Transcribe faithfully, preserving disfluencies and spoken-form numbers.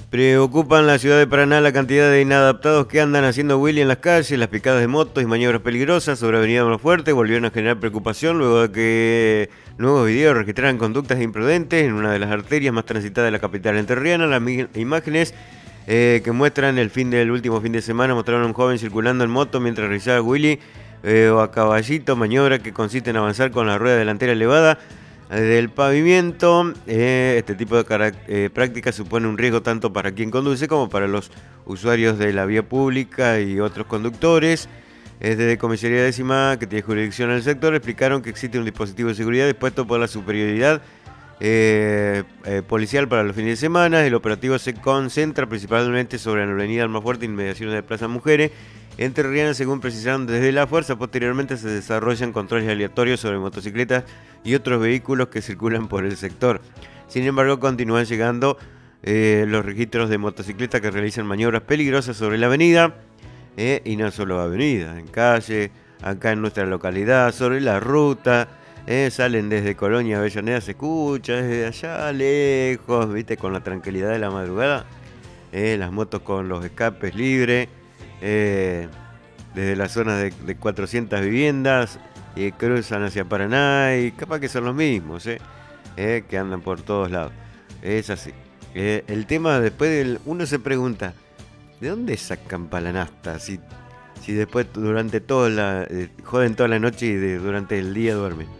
Preocupan la ciudad de Paraná la cantidad de inadaptados que andan haciendo Willy en las calles, las picadas de motos y maniobras peligrosas sobre Avenida Fuerte volvieron a generar preocupación luego de que nuevos videos registraran conductas imprudentes en una de las arterias más transitadas de la capital entrerriana. Las imágenes eh, que muestran el fin del último fin de semana mostraron a un joven circulando en moto mientras realizaba Willy eh, o a caballito, maniobra que consiste en avanzar con la rueda delantera elevada del pavimento. Eh, este tipo de eh, práctica supone un riesgo tanto para quien conduce como para los usuarios de la vía pública y otros conductores. Eh, desde Comisaría Décima, que tiene jurisdicción en el sector, explicaron que existe un dispositivo de seguridad dispuesto por la superioridad eh, eh, policial para los fines de semana. El operativo se concentra principalmente sobre la avenida Almafuerte y inmediaciones de Plaza Mujeres. Entrerriana, según precisaron desde la fuerza, posteriormente se desarrollan controles aleatorios sobre motocicletas y otros vehículos que circulan por el sector. Sin embargo, continúan llegando eh, los registros de motocicletas que realizan maniobras peligrosas sobre la avenida, eh, y no solo avenida, en calle, acá en nuestra localidad, sobre la ruta, eh, salen desde Colonia Avellaneda, se escucha desde allá lejos, viste, con la tranquilidad de la madrugada, eh, las motos con los escapes libres. Eh, desde la zona de, de cuatrocientas viviendas eh, cruzan hacia Paraná y capaz que son los mismos eh, eh, que andan por todos lados. Es así. Eh, el tema después del, uno se pregunta, ¿de dónde sacan para la nafta? Si, si después durante toda la eh, joden toda la noche y de, durante el día duermen.